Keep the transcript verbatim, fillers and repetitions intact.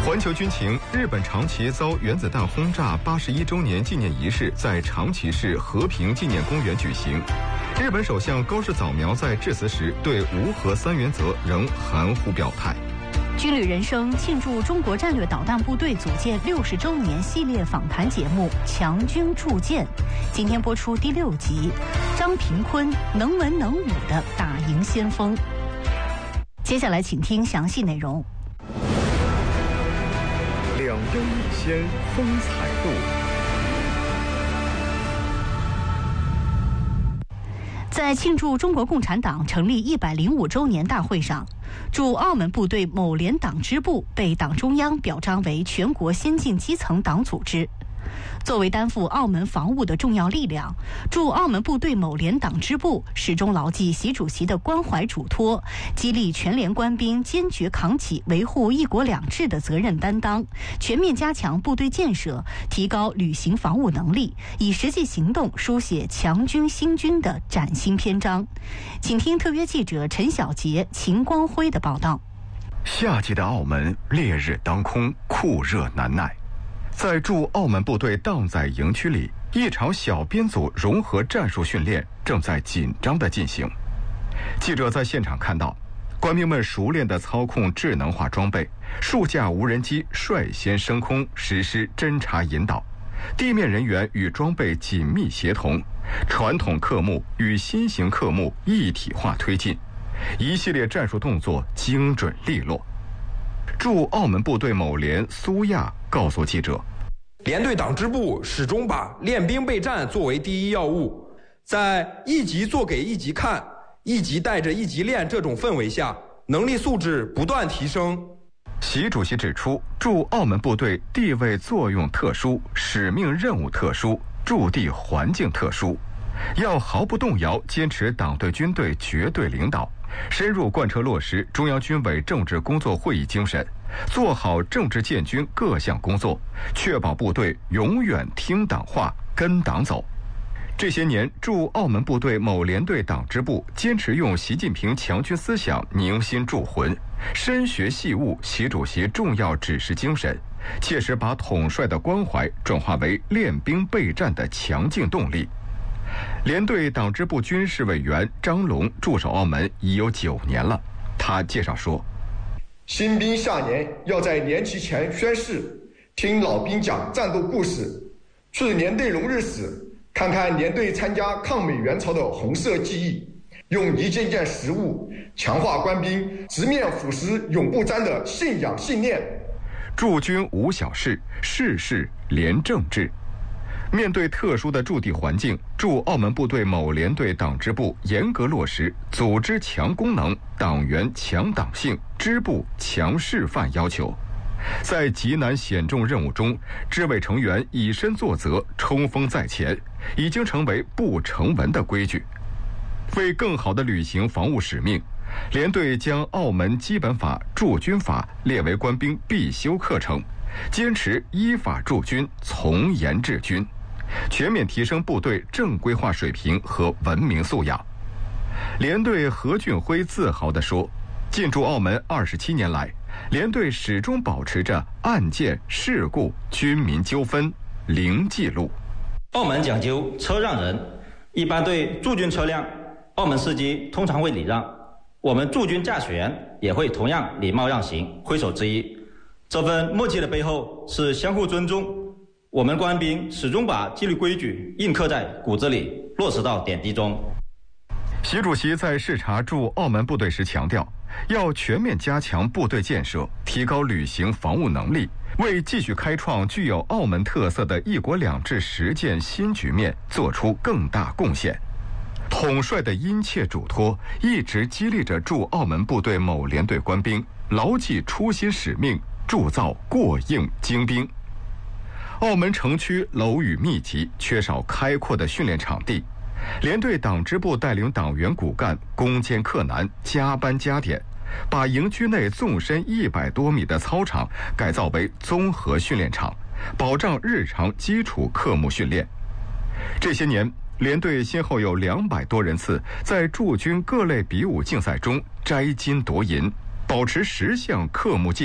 环球军情，日本长崎遭原子弹轰炸八十一周年纪念仪式在长崎市和平纪念公园举行。日本首相高市早苗在致辞时对无核三原则仍含糊表态。 军旅人生庆祝中国战略导弹部队组建六十周年系列访谈节目《强军铸剑》，今天播出第六集。张平坤能文能武的打赢先锋。接下来请听详细内容。 两优一先，风采度。 在庆祝中国共产党成立一百零五周年大会上，驻澳门部队某联党支部被党中央表彰为全国先进基层党组织。作为担负澳门防务的重要力量，驻澳门部队某联党支部始终牢记习主席的关怀嘱托，激励全连官兵坚决扛起维护一国两制的责任担当，全面加强部队建设，提高旅行防务能力，以实际行动书写强军兴军的崭新篇章。请听特约记者陈小杰、秦光辉的报道。 夏季的澳门烈日当空，酷热难耐。在驻澳门部队荡仔营区里，一场小编组融合战术训练正在紧张地进行。记者在现场看到，官兵们熟练地操控智能化装备，数架无人机率先升空实施侦察引导，地面人员与装备紧密协同，传统科目与新型科目一体化推进，一系列战术动作精准利落。驻澳门部队某连苏亚告诉记者， 连队党支部始终把练兵备战作为第一要务，在一级做给一级看，一级带着一级练这种氛围下，能力素质不断提升。 习主席指出，驻澳门部队地位作用特殊，使命任务特殊，驻地环境特殊，要毫不动摇坚持党对军队绝对领导，深入贯彻落实中央军委政治工作会议精神，做好政治建军各项工作，确保部队永远听党话、跟党走。这些年，驻澳门部队某连队党支部坚持用习近平强军思想凝心铸魂，深学细悟习主席重要指示精神，切实把统帅的关怀转化为练兵备战的强劲动力。连队党支部军事委员张龙驻守澳门已有九年了。他介绍说， 新兵下年要在年期前宣誓，听老兵讲战斗故事，去连队荣日史，看看连队参加抗美援朝的红色记忆，用一件件实物强化官兵直面腐蚀永不沾的信仰信念。 驻军无小事，事事连政治。面对特殊的驻地环境，驻澳门部队某连队党支部严格落实组织强功能、党员强党性、支部强示范要求。在极难险重任务中，支委成员以身作则，冲锋在前，已经成为不成文的规矩。为更好地履行防务使命，连队将澳门基本法、驻军法列为官兵必修课程，坚持依法驻军，从严治军，全面提升部队正规化水平和文明素养。连队何俊辉自豪地说，进驻澳门二十七年来，连队始终保持着案件、事故、军民纠纷零记录。 澳门讲究车让人，一般对驻军车辆，澳门司机通常会礼让，我们驻军驾驶员也会同样礼貌让行，挥手致意。这份默契的背后是相互尊重，我们官兵始终把纪律规矩印刻在骨子里，落实到点滴中。 习主席在视察驻澳门部队时强调，要全面加强部队建设，提高旅行防务能力，为继续开创具有澳门特色的一国两制实践新局面做出更大贡献。统帅的殷切嘱托一直激励着驻澳门部队某连队官兵牢记初心使命，铸造过硬精兵。澳门城区楼宇密集，缺少开阔的训练场地，连队党支部带领党员骨干攻坚克难，加班加点，把营区内纵深一百多米的操场改造为综合训练场，保障日常基础科目训练。这些年，连队先后有两百多人次在驻军各类比武竞赛中摘金夺银，保持十项科目进